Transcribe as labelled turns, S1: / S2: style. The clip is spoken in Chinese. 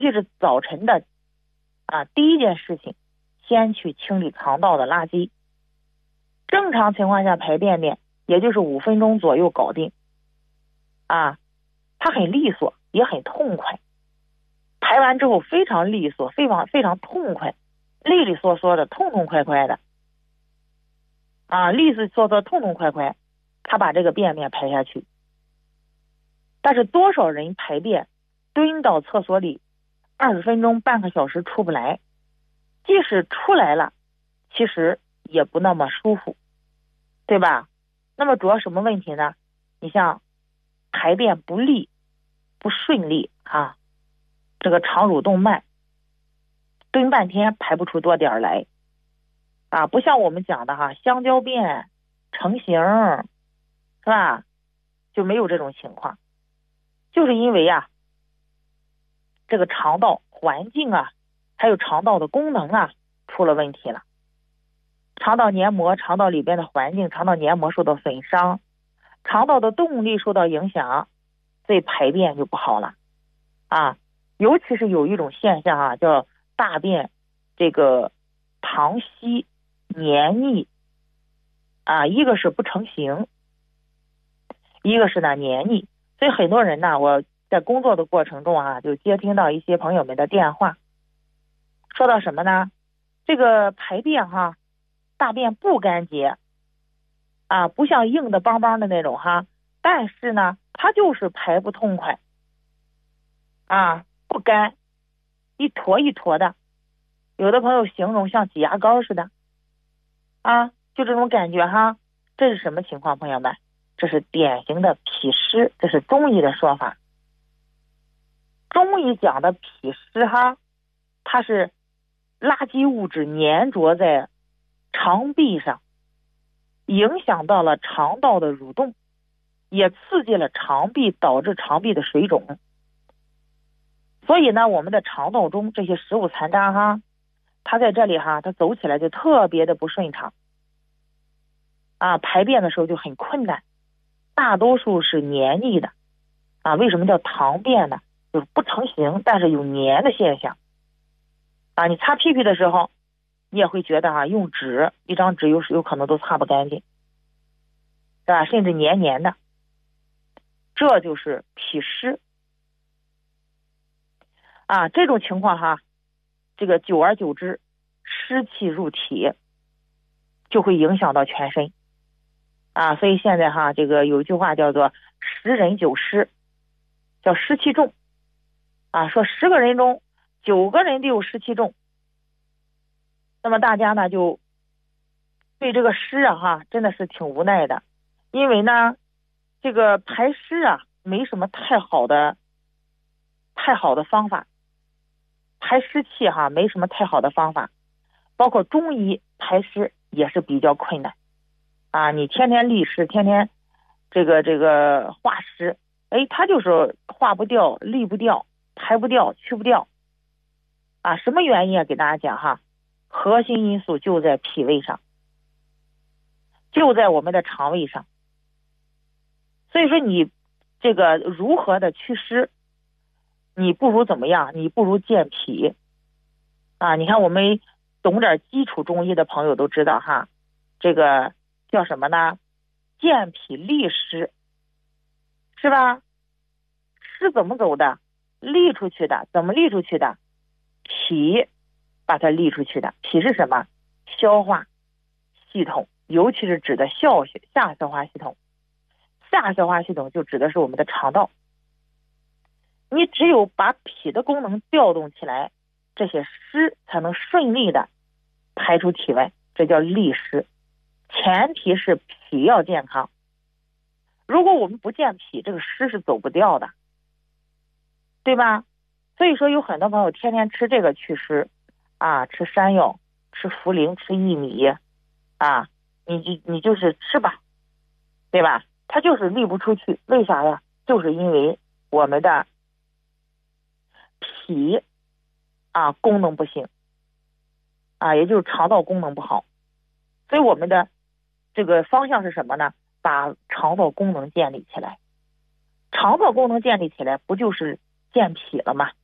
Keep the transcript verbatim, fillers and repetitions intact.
S1: 是早晨的啊第一件事情，先去清理肠道的垃圾。正常情况下排便便也就是五分钟左右搞定啊，它很利索也很痛快，排完之后非常利索，非常非常痛快，利利索索的，痛痛快快的啊，利利索索痛痛快快，他把这个便便排下去。但是多少人排便蹲到厕所里二十分钟半个小时出不来，即使出来了其实也不那么舒服，对吧？那么主要什么问题呢？你像排便不利不顺利啊，这个肠蠕动慢，蹲半天排不出多点来啊，不像我们讲的哈，香蕉便成型是吧，就没有这种情况。就是因为呀、啊，这个肠道环境啊，还有肠道的功能啊出了问题了。肠道黏膜、肠道里边的环境、肠道黏膜受到损伤，肠道的动力受到影响，所以排便就不好了啊。尤其是有一种现象啊，叫大便这个溏稀黏腻啊，一个是不成形，一个是呢黏腻。所以很多人呢，我在工作的过程中啊，就接听到一些朋友们的电话，说到什么呢？这个排便哈，大便不干结啊，不像硬的邦邦的那种哈，但是呢，它就是排不痛快啊，不干，一坨一坨的，有的朋友形容像挤牙膏似的啊，就这种感觉哈。这是什么情况，朋友们？这是典型的脾湿，这是中医的说法。中医讲的脾湿哈，它是垃圾物质粘着在肠壁上，影响到了肠道的蠕动，也刺激了肠壁，导致肠壁的水肿。所以呢，我们的肠道中这些食物残渣哈，它在这里哈，它走起来就特别的不顺畅啊，排便的时候就很困难，大多数是黏腻的啊。为什么叫溏便呢？就是不成形，但是有黏的现象啊。你擦屁屁的时候，你也会觉得啊，用纸一张纸有有可能都擦不干净，是吧？甚至黏黏的，这就是脾湿啊。这种情况哈，这个久而久之，湿气入体，就会影响到全身啊。所以现在哈，这个有一句话叫做十人九湿，叫湿气重啊，说十个人中九个人都有湿气重。那么大家呢就对这个湿啊哈，真的是挺无奈的，因为呢这个排湿啊没什么太好的太好的方法，排湿气哈没什么太好的方法，包括中医排湿也是比较困难啊。你天天利湿，天天这个这个化湿，哎，它就是化不掉、利不掉、排不掉、去不掉啊。什么原因啊？给大家讲哈，核心因素就在脾胃上，就在我们的肠胃上。所以说你这个如何的祛湿，你不如怎么样？你不如健脾啊。你看我们懂点基础中医的朋友都知道哈，这个叫什么呢？健脾利湿，是吧？湿怎么走的？利出去的。怎么利出去的？脾把它利出去的。脾是什么？消化系统，尤其是指的消下消化系统。下消化系统就指的是我们的肠道。你只有把脾的功能调动起来，这些湿才能顺利的排出体外，这叫利湿。前提是脾要健康，如果我们不健脾，这个湿是走不掉的，对吧？所以说有很多朋友天天吃这个祛湿啊，吃山药，吃茯苓，吃薏米啊，你你你就是吃吧，对吧？它就是利不出去，为啥呀？就是因为我们的脾啊功能不行啊，也就是肠道功能不好。所以我们的这个方向是什么呢？把肠道功能建立起来。肠道功能建立起来，不就是健脾了吗？